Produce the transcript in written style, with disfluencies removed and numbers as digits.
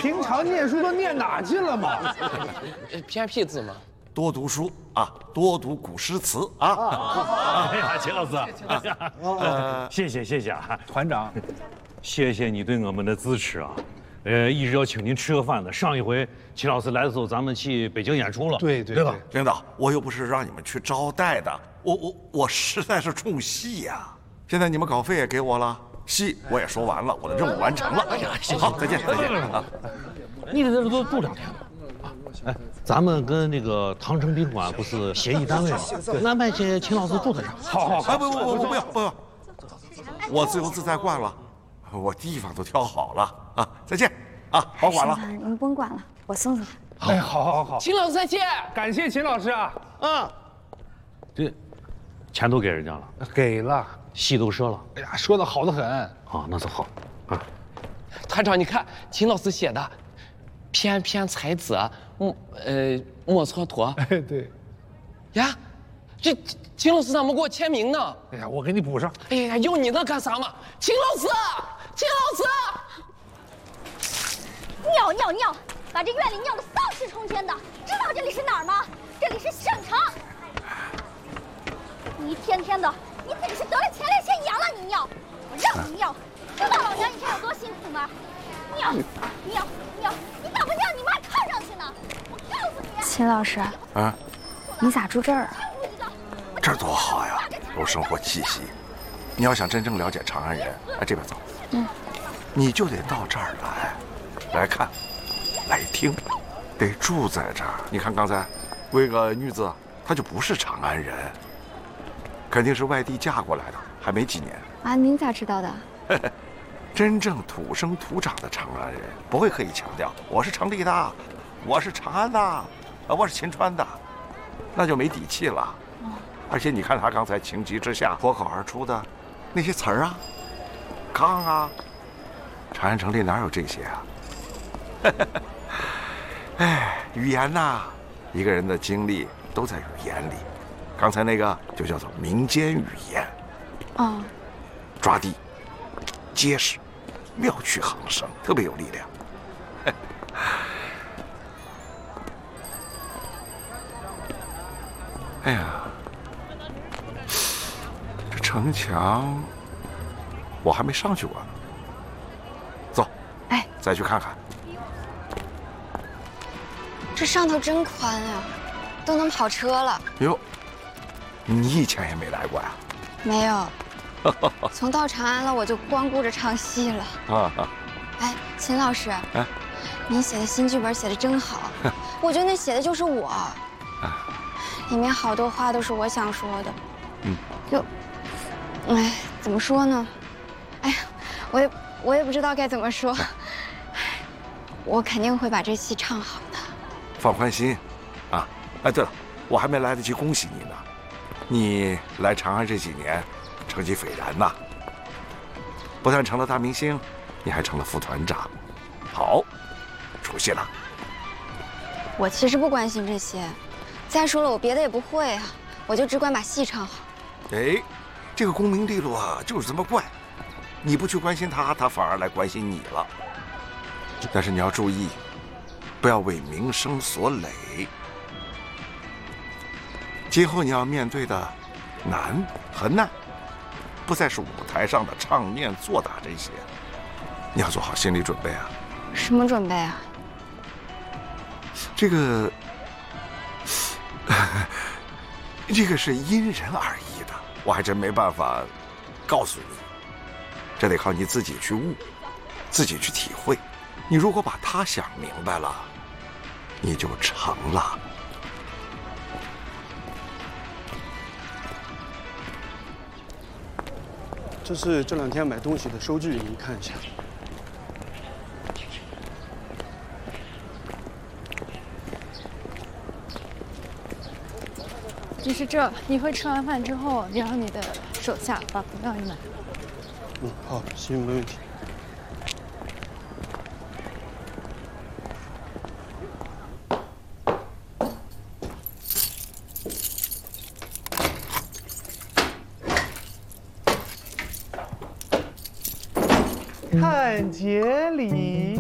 平常念书都念哪去了嘛？ 偏僻字嘛。 多读书啊，多读古诗词啊。 哎呀，秦老师，谢谢啊， 团长， 谢谢你对我们的支持啊。一直要请您吃个饭的。上一回秦老师来的时候，咱们去北京演出了，对吧？ 领导，我又不是让你们去招待的，我实在是冲戏呀。现在你们稿费也给我了，戏我也说完了，我的任务完成了。哎呀，好，再见啊！ 你在这都住2天了。哎，咱们跟那个唐城宾馆不是协议单位吗？安排些秦老师住在这儿。好， 哎，不要，我自由自在惯了，我地方都挑好了啊！再见啊，保管了。 您甭管了，我送送他。哎，好， 秦老师再见， 感谢秦老师啊。 这钱都给人家了， 给了， 戏都说了。 哎呀，说的好得很。 啊，那就好。啊， 团长，你看秦老师写的。翩翩才子，莫蹉跎。 哎，对。呀， 这秦老师怎么给我签名呢？ 哎呀，我给你补上。 哎呀，要你那干啥嘛？秦老师， 尿，把这院里尿得丧气冲天的。知道这里是哪儿吗？这里是省城。你一天天的，你自己是得了前列腺炎了？你尿，我让你尿，知道老娘以前有多辛苦吗？尿，你咋不尿？你妈看上去呢！我告诉你，秦老师， 啊， 你咋住这儿啊？ 这儿多好呀，有生活气息。你要想真正了解长安人，来这边走。你就得到这儿来看，来听，得住在这儿。你看刚才，那个女子，她就不是长安人，肯定是外地嫁过来的，还没几年。 啊，您咋知道的？ 真正土生土长的长安人不会刻意强调我是城里的，我是长安的，我是秦川的，那就没底气了。而且你看他刚才情急之下脱口而出的那些词儿啊，炕啊，长安城里哪有这些啊？哎，语言呐，一个人的精力都在语言里。刚才那个就叫做民间语言。抓地，结实，妙趣横生，特别有力量。哎呀，这城墙我还没上去过呢。走，再去看看。 这上头真宽啊，都能跑车了。 哟，你以前也没来过呀？ 没有。从到长安了，我就光顾着唱戏了。哎，秦老师，您写的新剧本写的真好，我觉得那写的就是我，里面好多话都是我想说的。怎么说呢？哎呀，我也不知道该怎么说。我肯定会把这戏唱好的。 放宽心，啊！哎，对了，我还没来得及恭喜你呢，你来长安这几年。成绩斐然呐！不但成了大明星，你还成了副团长，好，出息了。 我其实不关心这些，再说了，我别的也不会啊，我就只管把戏唱好。 哎，这个功名利禄啊，就是这么怪，你不去关心他，他反而来关心你了。但是你要注意，不要为名声所累。今后你要面对的难和难。不再是舞台上的唱念做打这些，你要做好心理准备啊！ 什么准备啊？ 这个是因人而异的，我还真没办法告诉你，这得靠你自己去悟，自己去体会。你如果把它想明白了，你就成了。 这是这2天买东西的收据，您看一下。 就是这，你会吃完饭之后，你让你的手下把补药也买。 好，行，没问题。 看节礼。